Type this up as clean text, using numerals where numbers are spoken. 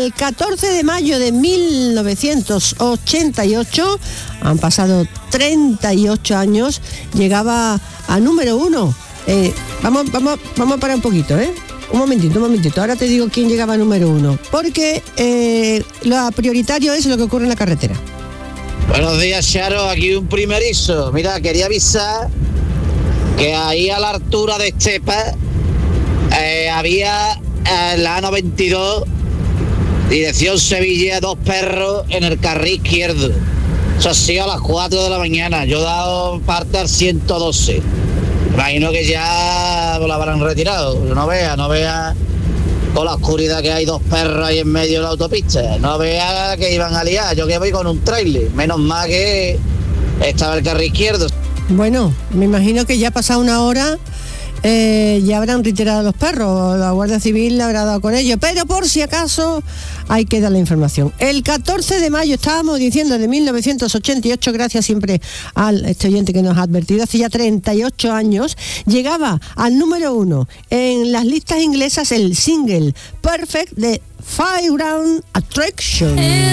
el 14 de mayo de 1988, han pasado 38 años, llegaba a número 1. Vamos a parar un poquito, Un momentito. Ahora te digo quién llegaba a número 1. Porque lo prioritario es lo que ocurre en la carretera. Buenos días, Charo. Aquí un primerizo. Mira, quería avisar que ahí a la altura de Estepa había la A92, dirección Sevilla, 2 perros en el carril izquierdo. Eso ha sido a las 4 de la mañana. Yo he dado parte al 112. Imagino que ya lo habrán retirado. No vea con la oscuridad que hay 2 perros ahí en medio de la autopista. No vea que iban a liar. Yo que voy con un trailer. Menos mal que estaba el carril izquierdo. Bueno, me imagino que ya ha pasado una hora, ya habrán retirado los perros. La Guardia Civil le habrá dado con ellos. Pero por si acaso hay que dar la información. El 14 de mayo, estábamos diciendo, de 1988, gracias siempre al oyente que nos ha advertido, hace ya 38 años, llegaba al número 1 en las listas inglesas el single Perfect de Fireground Attraction.